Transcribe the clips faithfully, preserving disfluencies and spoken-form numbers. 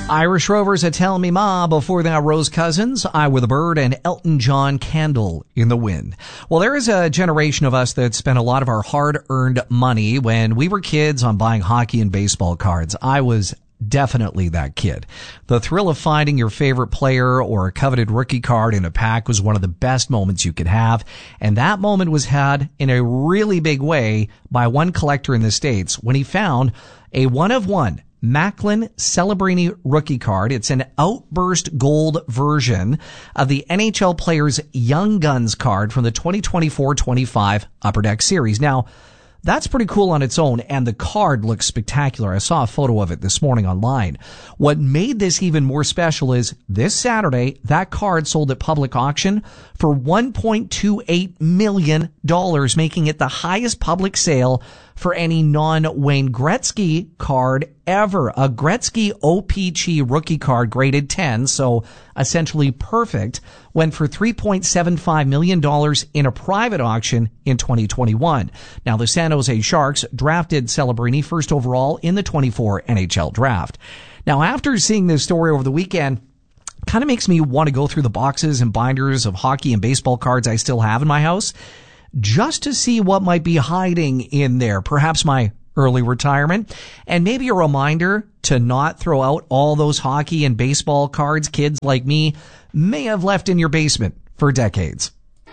Irish Rovers at Tell Me Ma. Before that, Rose Cousins, I Were the Bird, and Elton John, Candle in the Wind. Well, there is a generation of us that spent a lot of our hard-earned money when we were kids on buying hockey and baseball cards. I was definitely that kid. The thrill of finding your favorite player or a coveted rookie card in a pack was one of the best moments you could have. And that moment was had in a really big way by one collector in the States when he found a one of one Macklin Celebrini rookie card. It's an Outburst Gold version of the N H L Players Young Guns card from the twenty twenty-four twenty-five Upper Deck Series. Now, that's pretty cool on its own, and the card looks spectacular. I saw a photo of it this morning online. What made this even more special is this Saturday, that card sold at public auction for one point two eight million dollars, making it the highest public sale for any non-Wayne Gretzky card ever. A Gretzky O P G rookie card graded ten, so essentially perfect, went for three point seven five million dollars in a private auction in twenty twenty-one. Now, the San Jose Sharks drafted Celebrini first overall in the twenty-four N H L draft. Now, after seeing this story over the weekend, kind of makes me want to go through the boxes and binders of hockey and baseball cards I still have in my house, just to see what might be hiding in there. Perhaps my early retirement, and maybe a reminder to not throw out all those hockey and baseball cards kids like me may have left in your basement for decades.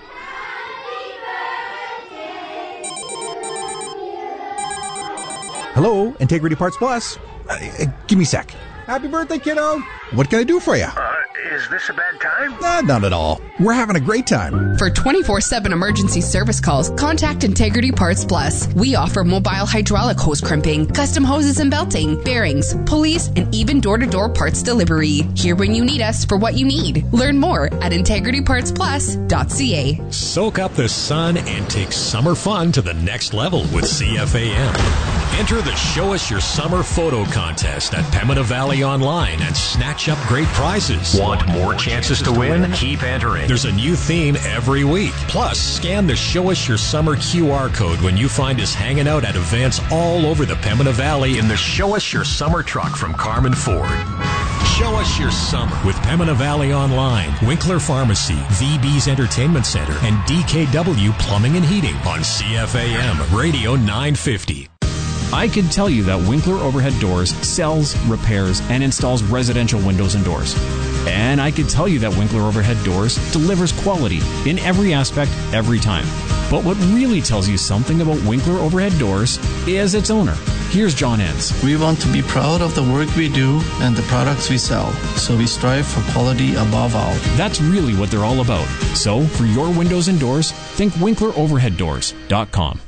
Hello, Integrity Parts Plus. Uh, uh, give me a sec. Happy birthday, kiddo. What can I do for you? Uh, is this a bad time? Uh, not at all. We're having a great time. For twenty-four seven emergency service calls, contact Integrity Parts Plus. We offer mobile hydraulic hose crimping, custom hoses and belting, bearings, pulleys, and even door-to-door parts delivery. Here when you need us for what you need. Learn more at integrity parts plus dot c a. Soak up the sun and take summer fun to the next level with C F A M. Enter the Show Us Your Summer photo contest at Pembina Valley Online and snatch up great prizes. Want more chances to win? Keep entering. There's a new theme every week. Plus, scan the Show Us Your Summer Q R code when you find us hanging out at events all over the Pembina Valley in the Show Us Your Summer truck from Carmen Ford. Show Us Your Summer with Pembina Valley Online, Winkler Pharmacy, V B's Entertainment Center, and D K W Plumbing and Heating on C F A M Radio nine fifty. I can tell you that Winkler Overhead Doors sells, repairs, and installs residential windows and doors. And I can tell you that Winkler Overhead Doors delivers quality in every aspect, every time. But what really tells you something about Winkler Overhead Doors is its owner. Here's John Enns. We want to be proud of the work we do and the products we sell, so we strive for quality above all. That's really what they're all about. So, for your windows and doors, think winkler overhead doors dot com.